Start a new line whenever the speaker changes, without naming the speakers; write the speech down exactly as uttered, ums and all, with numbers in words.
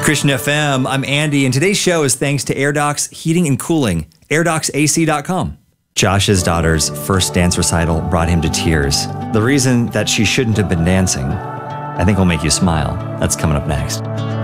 Christian F M, I'm Andy, and today's show is thanks to AirDocs Heating and Cooling, air docs A C dot com. Josh's daughter's first dance recital brought him to tears. The reason that she shouldn't have been dancing, I think will make you smile. That's coming up next.